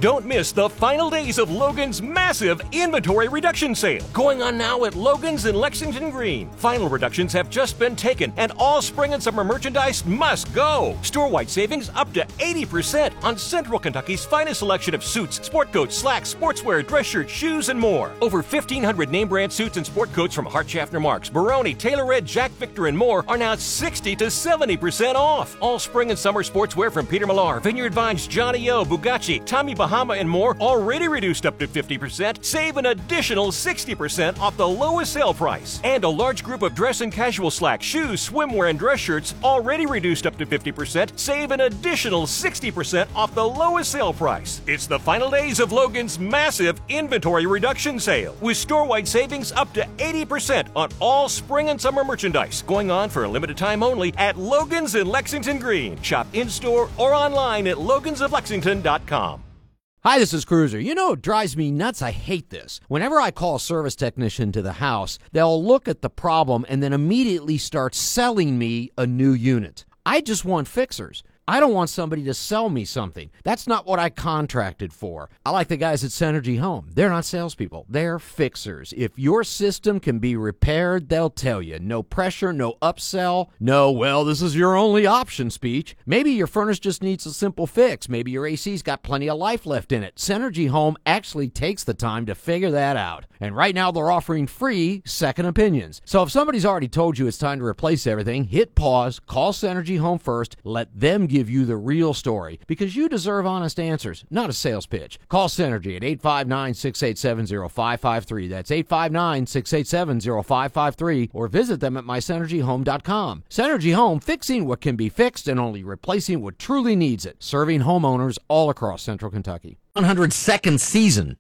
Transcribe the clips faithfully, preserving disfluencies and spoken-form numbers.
Don't miss the final days of Logan's massive inventory reduction sale, going on now at Logan's in Lexington Green. Final reductions have just been taken, and all spring and summer merchandise must go. Store-wide savings up to eighty percent on Central Kentucky's finest selection of suits, sport coats, slacks, sportswear, dress shirts, shoes, and more. Over fifteen hundred name brand suits and sport coats from Hart Schaffner Marks, Baroni, TaylorRed, Jack Victor, and more are now sixty to seventy percent off. All spring and summer sportswear from Peter Millar, Vineyard Vines, Johnny O, Bugatti, Tommy Bahama, and more already reduced up to fifty percent. Save an additional sixty percent off the lowest sale price. And a large group of dress and casual slacks, shoes, swimwear, and dress shirts already reduced up to fifty percent. Save an additional sixty percent off the lowest sale price. It's the final days of Logan's massive inventory reduction sale, with store-wide savings up to eighty percent on all spring and summer merchandise, going on for a limited time only at Logan's in Lexington Green. Shop in-store or online at logans of lexington dot com. Hi, this is Cruiser. You know, it drives me nuts. I hate this. Whenever I call a service technician to the house, they'll look at the problem and then immediately start selling me a new unit. I just want fixers. I don't want somebody to sell me something. That's not what I contracted for. I like the guys at Synergy Home. They're not salespeople. They're fixers. If your system can be repaired, they'll tell you. No pressure, no upsell, no, well, this is your only option speech. Maybe your furnace just needs a simple fix. Maybe your A C's got plenty of life left in it. Synergy Home actually takes the time to figure that out. And right now they're offering free second opinions. So if somebody's already told you it's time to replace everything, hit pause, call Synergy Home first, let them give you the real story, because you deserve honest answers, not a sales pitch. Call Synergy at eight five nine, six eight seven, zero five five three. That's eight five nine, six eight seven, zero five five three, or visit them at my synergy home dot com. Synergy Home, fixing what can be fixed and only replacing what truly needs it. Serving homeowners all across Central Kentucky. one hundred second season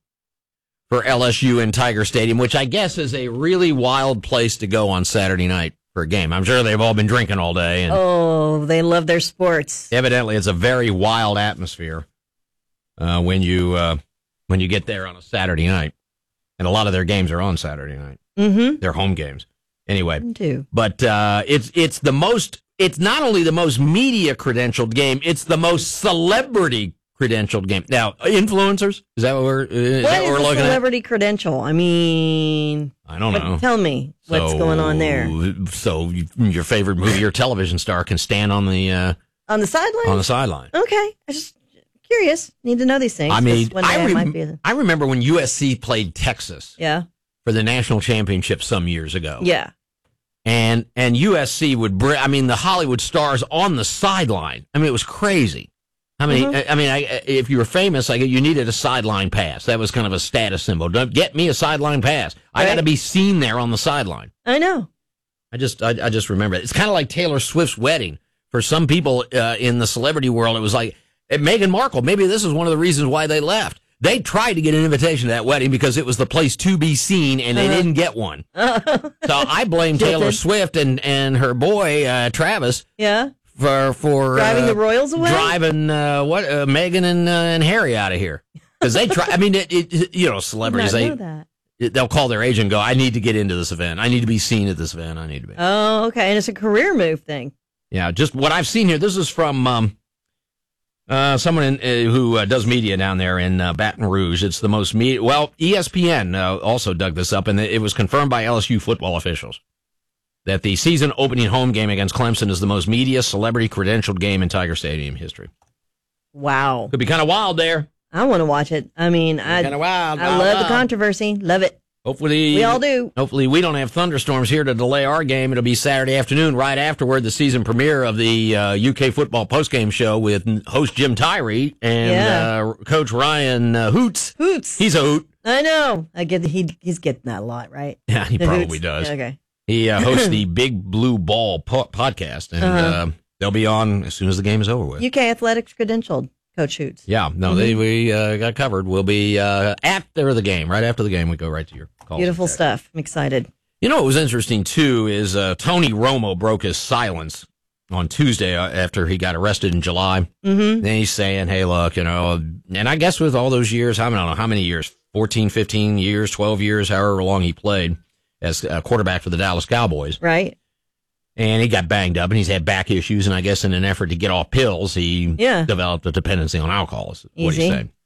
for L S U in Tiger Stadium, which I guess is a really wild place to go on Saturday night for a game. I'm sure they've all been drinking all day. And oh, they love their sports. Evidently, it's a very wild atmosphere uh, when you uh, when you get there on a Saturday night. And a lot of their games are on Saturday night. Mm-hmm. They're home games. Anyway, too. But uh, it's it's the most. It's not only the most media credentialed game. It's the most celebrity credentialed game. Now, influencers, is that what we're, is what that what is we're a looking celebrity at? Credential? I mean, I don't know. Tell me what's so, going on there. So, you, your favorite movie or television star can stand on the uh, on the sideline. On the sideline. Okay, I just curious. Need to know these things. I mean, one day I, rem- I, might be a... I remember when U S C played Texas. Yeah. For the national championship some years ago. Yeah. And and U S C would bring, I mean, the Hollywood stars on the sideline. I mean, it was crazy. I mean, mm-hmm. I, I mean, I, if you were famous, like you needed a sideline pass. That was kind of a status symbol. Don't get me a sideline pass. I right. got to be seen there on the sideline. I know. I just, I, I just remember it. It's kind of like Taylor Swift's wedding. For some people uh, in the celebrity world, it was like Meghan Markle. Maybe this is one of the reasons why they left. They tried to get an invitation to that wedding because it was the place to be seen, and they uh-huh. didn't get one. so I blame Taylor Swift and, and her boy uh, Travis. Yeah. For for driving uh, the Royals away, driving uh, what uh, Meghan and uh, and Harry out of here because they try. I mean, it, it, you know, celebrities I they know that. It, they'll call their agent and go, "I need to get into this event. I need to be seen at this event. I need to be." Oh, okay, and it's a career move thing. Yeah, just what I've seen here. This is from um, uh, someone in, uh, who uh, does media down there in uh, Baton Rouge. It's the most media. Well, E S P N uh, also dug this up, and it was confirmed by L S U football officials that the season opening home game against Clemson is the most media celebrity credentialed game in Tiger Stadium history. Wow. Could be kind of wild there. I want to watch it. I mean, I kind of wild. I wild, love wild. the controversy. Love it. Hopefully, we all do. Hopefully, we don't have thunderstorms here to delay our game. It'll be Saturday afternoon, right afterward, the season premiere of the uh, U K football postgame show with host Jim Tyree and yeah. uh, Coach Ryan uh, Hoots. Hoots. He's a hoot. I know. I get he he's getting that a lot, right? Yeah, he the probably Hoots. does. Yeah, okay. He uh, hosts the Big Blue Ball po- podcast, and uh-huh. uh, they'll be on as soon as the game is over with. U K Athletics credentialed Coach Hoots. Yeah, no, mm-hmm. they we uh, got covered. We'll be uh, after the game, right after the game. We go right to your calls. Beautiful stuff. I'm excited. You know what was interesting too is uh, Tony Romo broke his silence on Tuesday uh, after he got arrested in July. Mm-hmm. Then he's saying, "Hey, look, you know," and I guess with all those years, I don't know how many years, fourteen, fifteen years, twelve years, however long he played as a quarterback for the Dallas Cowboys. Right. And he got banged up, and he's had back issues, and I guess in an effort to get off pills, he yeah. developed a dependency on alcohol, is what Easy. he's saying.